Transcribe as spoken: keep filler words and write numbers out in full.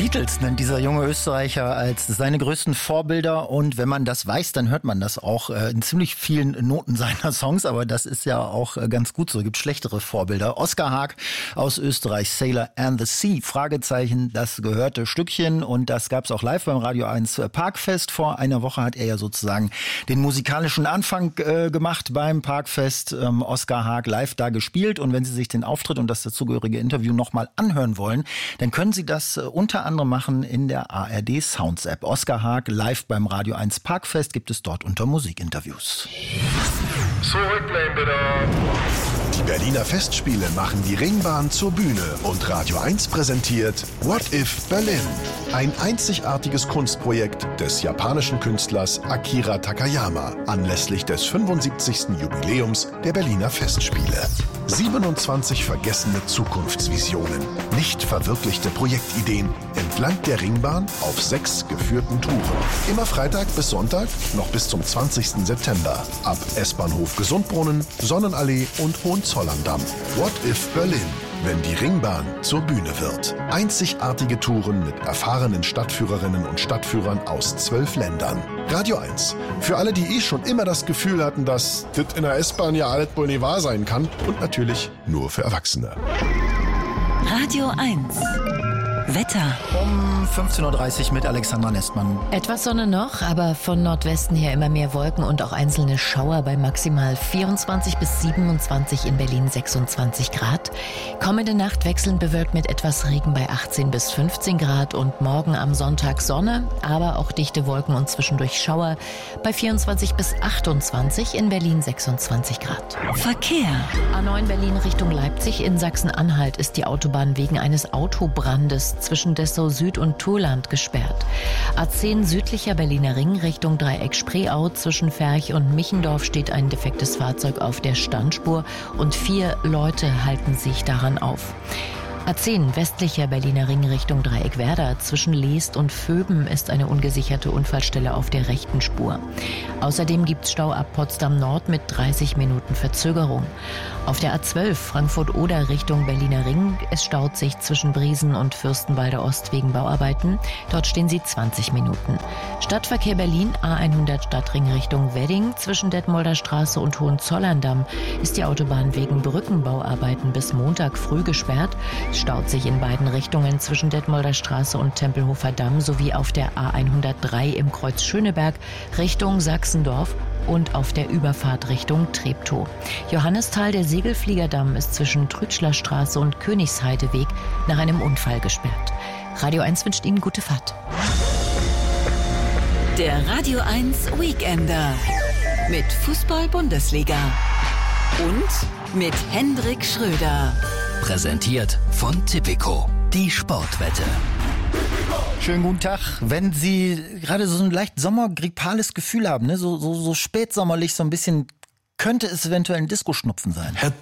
Beatles nennt dieser junge Österreicher als seine größten Vorbilder, und wenn man das weiß, dann hört man das auch in ziemlich vielen Noten seiner Songs, aber das ist ja auch ganz gut so. Es gibt schlechtere Vorbilder. Oskar Haag aus Österreich, Sailor and the Sea, Fragezeichen, das gehörte Stückchen, und das gab es auch live beim Radio eins Parkfest. Vor einer Woche hat er ja sozusagen den musikalischen Anfang äh, gemacht beim Parkfest. Ähm, Oskar Haag live da gespielt, und wenn Sie sich den Auftritt und das dazugehörige Interview nochmal anhören wollen, dann können Sie das äh, unter anderem machen in der A R D Sounds App. Oskar Haag live beim Radio eins Parkfest gibt es dort unter Musikinterviews. Zurücklehnen bitte. Die Berliner Festspiele machen die Ringbahn zur Bühne, und Radio eins präsentiert What If Berlin? Ein einzigartiges Kunstprojekt des japanischen Künstlers Akira Takayama anlässlich des fünfundsiebzigsten Jubiläums der Berliner Festspiele. siebenundzwanzig vergessene Zukunftsvisionen, nicht verwirklichte Projektideen entlang der Ringbahn auf sechs geführten Touren. Immer Freitag bis Sonntag, noch bis zum zwanzigsten September. Ab S-Bahnhof Gesundbrunnen, Sonnenallee und Hohenzollern-Damm. What if Berlin? Wenn die Ringbahn zur Bühne wird. Einzigartige Touren mit erfahrenen Stadtführerinnen und Stadtführern aus zwölf Ländern. Radio eins. Für alle, die eh schon immer das Gefühl hatten, dass das in der S-Bahn ja alles wohl nicht wahr sein kann. Und natürlich nur für Erwachsene. Radio eins. Wetter. Um fünfzehn Uhr dreißig mit Alexandra Nestmann. Etwas Sonne noch, aber von Nordwesten her immer mehr Wolken und auch einzelne Schauer bei maximal vierundzwanzig bis siebenundzwanzig, in Berlin sechsundzwanzig Grad. Kommende Nacht wechselnd bewölkt mit etwas Regen bei achtzehn bis fünfzehn Grad, und morgen am Sonntag Sonne, aber auch dichte Wolken und zwischendurch Schauer bei vierundzwanzig bis achtundzwanzig, in Berlin sechsundzwanzig Grad. Verkehr. A neun Berlin Richtung Leipzig. In Sachsen-Anhalt ist die Autobahn wegen eines Autobrandes zwischen Dessau Süd und Turland gesperrt. A zehn südlicher Berliner Ring Richtung Dreieck Spreeau. Zwischen Ferch und Michendorf steht ein defektes Fahrzeug auf der Standspur, und vier Leute halten sich daran auf. A zehn westlicher Berliner Ring Richtung Dreieck Werder. Zwischen Leest und Vöben ist eine ungesicherte Unfallstelle auf der rechten Spur. Außerdem gibt's Stau ab Potsdam Nord mit dreißig Minuten Verzögerung. Auf der A zwölf Frankfurt-Oder Richtung Berliner Ring. Es staut sich zwischen Briesen und Fürstenwalder Ost wegen Bauarbeiten. Dort stehen Sie zwanzig Minuten. Stadtverkehr Berlin A hundert Stadtring Richtung Wedding. Zwischen Detmolder Straße und Hohenzollern-Damm ist die Autobahn wegen Brückenbauarbeiten bis Montag früh gesperrt. Es staut sich in beiden Richtungen zwischen Detmolder Straße und Tempelhofer Damm sowie auf der A hundertdrei im Kreuz Schöneberg Richtung Sachsendorf und auf der Überfahrt Richtung Treptow. Johannisthal, der Segelfliegerdamm, ist zwischen Trütschlerstraße und Königsheideweg nach einem Unfall gesperrt. Radio eins wünscht Ihnen gute Fahrt. Der Radio eins Weekender mit Fußball-Bundesliga und mit Hendrik Schröder. Präsentiert von Tipico, die Sportwette. Schönen guten Tag. Wenn Sie gerade so ein leicht sommergrippales Gefühl haben, ne? so, so, so spätsommerlich, so ein bisschen, könnte es eventuell ein Disco-Schnupfen sein. Herr